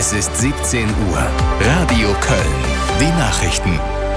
Es ist 17 Uhr. Radio Köln. Die Nachrichten.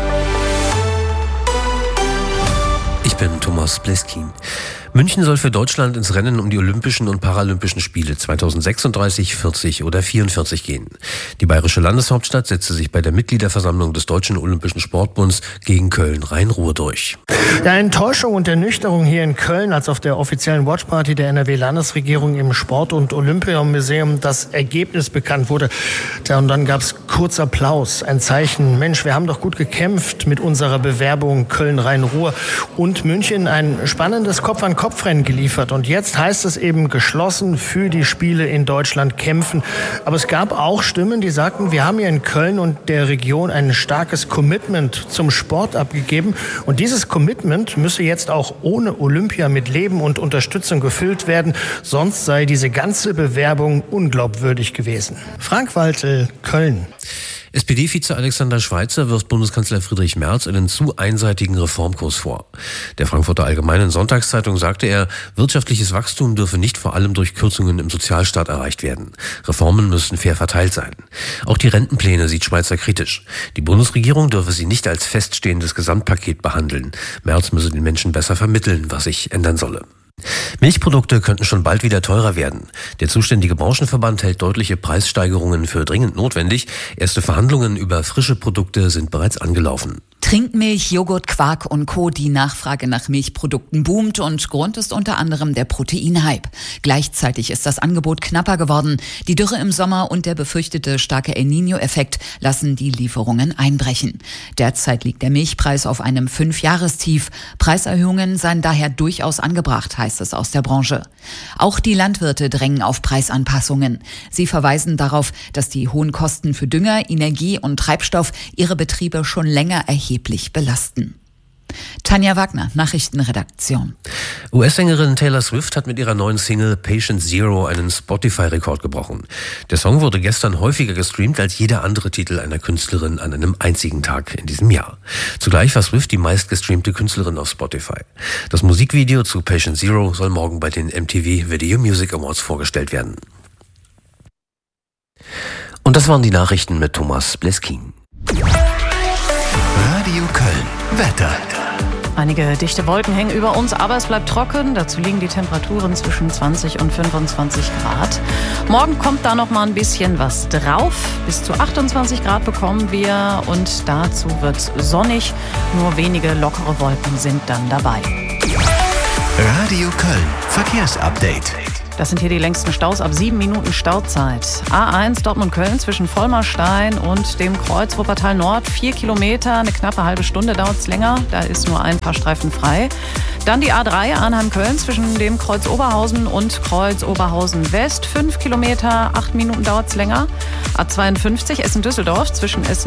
Ich bin Thomas Bleskin. München soll für Deutschland ins Rennen um die Olympischen und Paralympischen Spiele 2036, 40 oder 44 gehen. Die bayerische Landeshauptstadt setzte sich bei der Mitgliederversammlung des Deutschen Olympischen Sportbunds gegen Köln-Rhein-Ruhr durch. Ja, Enttäuschung und Ernüchterung hier in Köln, als auf der offiziellen Watchparty der NRW-Landesregierung im Sport- und Olympiamuseum das Ergebnis bekannt wurde. Ja, und dann gab es kurz Applaus, ein Zeichen, Mensch, wir haben doch gut gekämpft mit unserer Bewerbung Köln-Rhein-Ruhr und München ein spannendes Kopf-an-Kopf-Rennen geliefert. Und jetzt heißt es eben geschlossen für die Spiele in Deutschland kämpfen. Aber es gab auch Stimmen, die sagten, wir haben hier in Köln und der Region ein starkes Commitment zum Sport abgegeben. Und dieses Commitment müsse jetzt auch ohne Olympia mit Leben und Unterstützung gefüllt werden. Sonst sei diese ganze Bewerbung unglaubwürdig gewesen. Frank Waltel, Köln. SPD-Vize Alexander Schweitzer wirft Bundeskanzler Friedrich Merz einen zu einseitigen Reformkurs vor. Der Frankfurter Allgemeinen Sonntagszeitung sagte er, wirtschaftliches Wachstum dürfe nicht vor allem durch Kürzungen im Sozialstaat erreicht werden. Reformen müssten fair verteilt sein. Auch die Rentenpläne sieht Schweitzer kritisch. Die Bundesregierung dürfe sie nicht als feststehendes Gesamtpaket behandeln. Merz müsse den Menschen besser vermitteln, was sich ändern solle. Milchprodukte könnten schon bald wieder teurer werden. Der zuständige Branchenverband hält deutliche Preissteigerungen für dringend notwendig. Erste Verhandlungen über frische Produkte sind bereits angelaufen. Trinkmilch, Joghurt, Quark und Co. Die Nachfrage nach Milchprodukten boomt und Grund ist unter anderem der Proteinhype. Gleichzeitig ist das Angebot knapper geworden. Die Dürre im Sommer und der befürchtete starke El Niño-Effekt lassen die Lieferungen einbrechen. Derzeit liegt der Milchpreis auf einem 5-Jahrestief. Preiserhöhungen seien daher durchaus angebracht, heißt es aus der Branche. Auch die Landwirte drängen auf Preisanpassungen. Sie verweisen darauf, dass die hohen Kosten für Dünger, Energie und Treibstoff ihre Betriebe schon länger erheblich belasten. Tanja Wagner, Nachrichtenredaktion. US-Sängerin Taylor Swift hat mit ihrer neuen Single Patient Zero einen Spotify-Rekord gebrochen. Der Song wurde gestern häufiger gestreamt als jeder andere Titel einer Künstlerin an einem einzigen Tag in diesem Jahr. Zugleich war Swift die meistgestreamte Künstlerin auf Spotify. Das Musikvideo zu Patient Zero soll morgen bei den MTV Video Music Awards vorgestellt werden. Und das waren die Nachrichten mit Thomas Bleskin. Radio Köln. Wetter. Einige dichte Wolken hängen über uns, aber es bleibt trocken. Dazu liegen die Temperaturen zwischen 20 und 25 Grad. Morgen kommt da noch mal ein bisschen was drauf. Bis zu 28 Grad bekommen wir und dazu wird es sonnig. Nur wenige lockere Wolken sind dann dabei. Radio Köln. Verkehrsupdate. Das sind hier die längsten Staus ab 7 Minuten Stauzeit. A1 Dortmund-Köln zwischen Vollmerstein und dem Kreuz Wuppertal Nord. 4 Kilometer, eine knappe halbe Stunde dauert es länger. Da ist nur ein Fahrstreifen frei. Dann die A3 Arnheim-Köln zwischen dem Kreuz Oberhausen und Kreuz Oberhausen West. 5 Kilometer, 8 Minuten dauert es länger. A52 Essen-Düsseldorf zwischen Essen